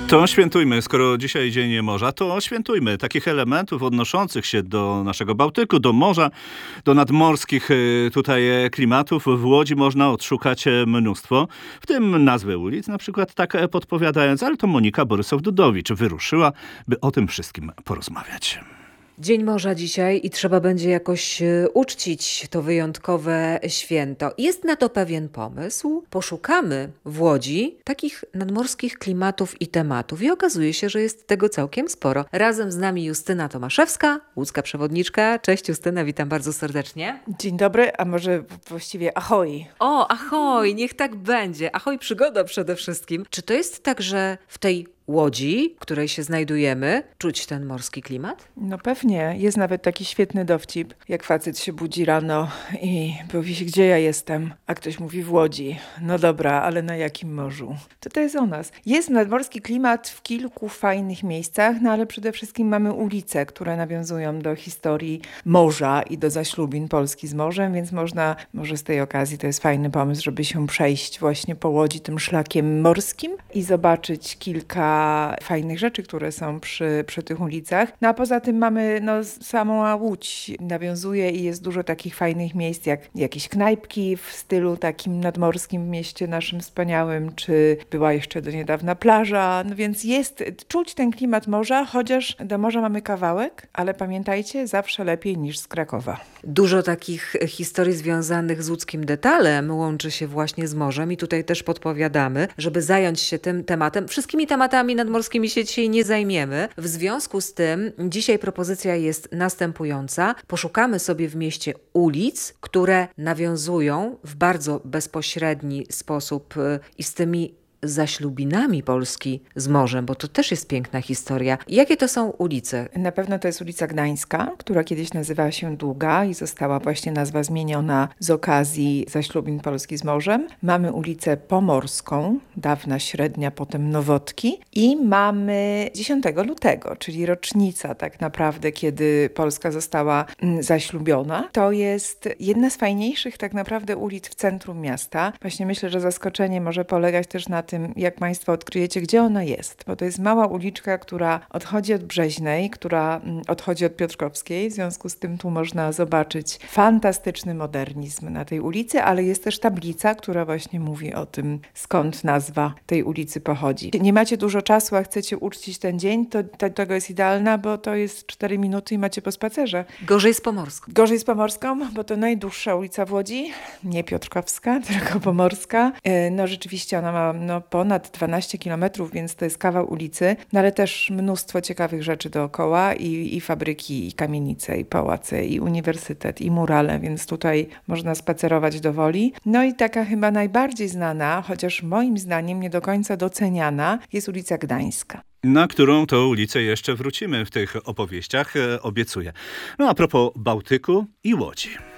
To świętujmy, skoro dzisiaj Dzień Morza, to świętujmy takich elementów odnoszących się do naszego Bałtyku, do morza, do nadmorskich tutaj klimatów. W Łodzi można odszukać mnóstwo, w tym nazwy ulic, na przykład tak podpowiadając, ale to Monika Borysow-Dudowicz wyruszyła, by o tym wszystkim porozmawiać. Dzień Morza dzisiaj i trzeba będzie jakoś uczcić to wyjątkowe święto. Jest na to pewien pomysł. Poszukamy w Łodzi takich nadmorskich klimatów i tematów i okazuje się, że jest tego całkiem sporo. Razem z nami Justyna Tomaszewska, łódzka przewodniczka. Cześć Justyna, witam bardzo serdecznie. Dzień dobry, a może właściwie ahoj. O, ahoj, niech tak będzie. Ahoj, przygoda przede wszystkim. Czy to jest tak, że w tej Łodzi, w której się znajdujemy, czuć ten morski klimat? No pewnie, jest nawet taki świetny dowcip, jak facet się budzi rano i mówi się, gdzie ja jestem, a ktoś mówi w Łodzi. No dobra, ale na jakim morzu? To jest o nas. Jest nadmorski klimat w kilku fajnych miejscach, no ale przede wszystkim mamy ulice, które nawiązują do historii morza i do zaślubin Polski z morzem, więc może z tej okazji to jest fajny pomysł, żeby się przejść właśnie po Łodzi tym szlakiem morskim i zobaczyć kilka fajnych rzeczy, które są przy tych ulicach. No a poza tym mamy samą Łódź nawiązuje i jest dużo takich fajnych miejsc, jak jakieś knajpki w stylu takim nadmorskim w mieście naszym wspaniałym, czy była jeszcze do niedawna plaża, no więc czuć ten klimat morza, chociaż do morza mamy kawałek, ale pamiętajcie, zawsze lepiej niż z Krakowa. Dużo takich historii związanych z łódzkim detalem łączy się właśnie z morzem i tutaj też podpowiadamy, żeby zająć się tym tematem. Wszystkimi tematami nadmorskimi się dzisiaj nie zajmiemy. W związku z tym dzisiaj propozycja jest następująca. Poszukamy sobie w mieście ulic, które nawiązują w bardzo bezpośredni sposób i z tymi zaślubinami Polski z morzem, bo to też jest piękna historia. Jakie to są ulice? Na pewno to jest ulica Gdańska, która kiedyś nazywała się Długa i została właśnie nazwa zmieniona z okazji zaślubin Polski z morzem. Mamy ulicę Pomorską, dawna Średnia, potem Nowotki i mamy 10 lutego, czyli rocznica tak naprawdę, kiedy Polska została zaślubiona. To jest jedna z fajniejszych tak naprawdę ulic w centrum miasta. Właśnie myślę, że zaskoczenie może polegać też na tym, jak Państwo odkryjecie, gdzie ona jest. Bo to jest mała uliczka, która odchodzi od Brzeźnej, która odchodzi od Piotrkowskiej. W związku z tym tu można zobaczyć fantastyczny modernizm na tej ulicy, ale jest też tablica, która właśnie mówi o tym, skąd nazwa tej ulicy pochodzi. Nie macie dużo czasu, a chcecie uczcić ten dzień, to tego jest idealna, bo to jest 4 minuty i macie po spacerze. Gorzej z Pomorską. Gorzej z Pomorską, bo to najdłuższa ulica w Łodzi. Nie Piotrkowska, tylko Pomorska. No rzeczywiście ona ma ponad 12 kilometrów, więc to jest kawał ulicy, no ale też mnóstwo ciekawych rzeczy dookoła i fabryki, i kamienice, i pałace, i uniwersytet, i murale, więc tutaj można spacerować do woli. No i taka chyba najbardziej znana, chociaż moim zdaniem nie do końca doceniana, jest ulica Gdańska. Na którą to ulicę jeszcze wrócimy w tych opowieściach, obiecuję. No a propos Bałtyku i Łodzi.